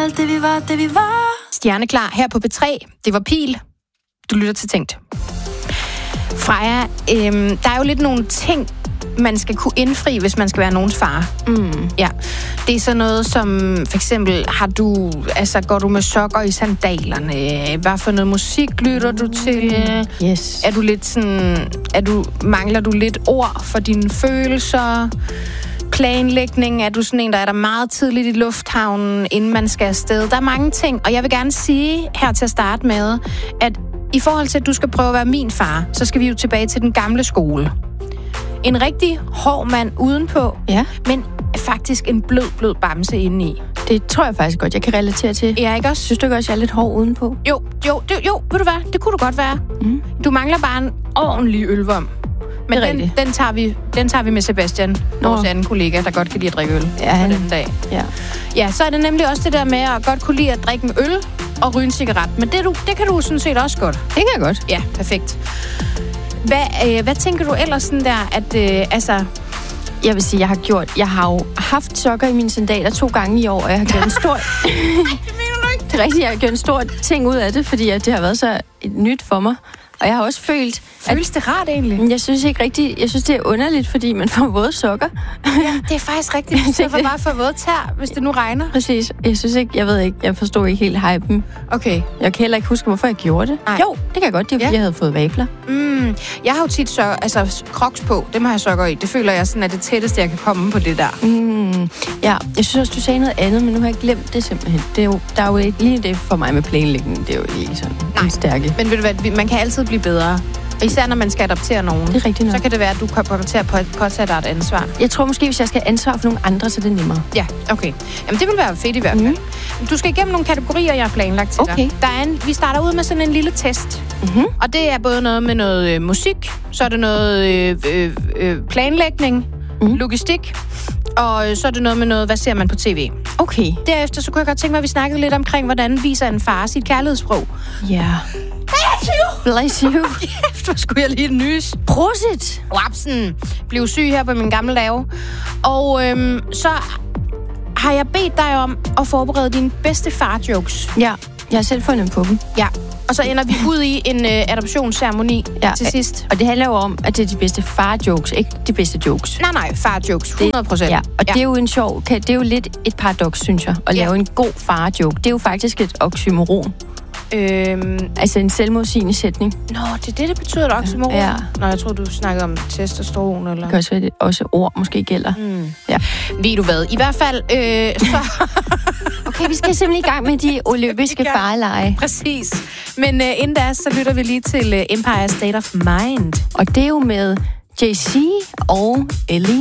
alt det vi var, det vi var. Stjerneklar her på B3. Det var Pil. Du lytter til Tænkt. Freja, der er jo lidt nogle ting, man skal kunne indfri, hvis man skal være nogens far. Ja. Det er sådan noget som, for eksempel, går du med sokker i sandalerne? Hvad for noget musik lytter du til? Yes. Er du lidt sådan, mangler du lidt ord for dine følelser? Planlægning, er du sådan en, der er der meget tidligt i lufthavnen, inden man skal afsted? Der er mange ting, og jeg vil gerne sige her til at starte med, at i forhold til, at du skal prøve at være min far, så skal vi jo tilbage til den gamle skole. En rigtig hård mand udenpå, men faktisk en blød bamse indeni. Det tror jeg faktisk godt, jeg kan relatere til. Ja, ikke også? Synes du ikke også, jeg er lidt hård udenpå? Jo, ved du hvad? Det kunne du godt være. Du mangler bare en ordentlig ølvom. Men den tager vi med Sebastian, vores anden kollega, der godt kan lide at drikke øl på den dag. Ja, så er det nemlig også det der med at godt kunne lide at drikke en øl og ryge en cigaret. Men det kan du sådan set også godt. Det kan jeg godt. Ja, perfekt. Hvad tænker du ellers sådan der, Jeg vil sige, jeg har jo haft sokker i mine sandaler 2 gange i år, og jeg har gjort en stor... Det mener du ikke? Det er rigtigt, jeg har gjort en stor ting ud af det, fordi at det har været så nyt for mig. Og jeg har også følt... Føles det rart egentlig? Jeg synes ikke rigtigt... Jeg synes, det er underligt, fordi man får våde sokker. Ja, det er faktisk rigtigt. Så får bare få våde tær, hvis det nu regner. Præcis. Jeg forstod ikke helt hypen. Okay. Jeg kan heller ikke huske, hvorfor jeg gjorde det. Nej. Jo, det kan jeg godt. Det er, fordi jeg havde fået vabler. Jeg har jo tit Crocs på. Dem har jeg sokker i. Det føler jeg sådan er det tætteste, jeg kan komme på det der. Ja, jeg synes også, du sagde noget andet, men nu har jeg glemt det simpelthen. Der er jo ikke lige det for mig med planlægning. Det er jo ikke sådan stærke. Men ved du hvad, man kan altid blive bedre. Og især når man skal adoptere nogen. Det er rigtigt nok. Så kan det være, at du kommer til at påtage dig et ansvar. Jeg tror måske, hvis jeg skal ansvar for nogle andre, så er det nemmere. Ja, okay. Jamen, det vil være fedt i hvert fald. Du skal igennem nogle kategorier, jeg har planlagt til dig. Vi starter ud med sådan en lille test. Og det er både noget med noget musik, så er det noget planlægning, logistik, og så er det noget med noget, hvad ser man på tv. Okay. Derefter så kunne jeg godt tænke mig, at vi snakkede lidt omkring, hvordan viser en far sit kærlighedssprog. Ja. Bless you. Kæft, hvor skulle jeg lige nys. Prosit. Wapsen. Blev syg her på min gamle lave. Og så har jeg bedt dig om at forberede dine bedste far-jokes. Ja, jeg har selv fundet på dem. Ja, og så ender vi ud i en adoptionsceremoni til sidst. Og det handler jo om, at det er de bedste far-jokes, ikke de bedste jokes. Nej, far-jokes. 100%. Ja, og det er jo en sjov... Det er jo lidt et paradoks, synes jeg, at lave en god far-joke. Det er jo faktisk et oxymoron. Altså en selvmodsigende sætning. Nå, det er det betyder et oxymoron? Ja. Nå, jeg tror du snakker om testosteron, eller... Det kan også være, det også ord måske gælder. Ja. Ved du hvad? I hvert fald, så... Okay, vi skal simpelthen i gang med de olympiske farleje. Præcis. Men inden da, så lytter vi lige til Empire State of Mind. Og det er jo med JC og Ellie.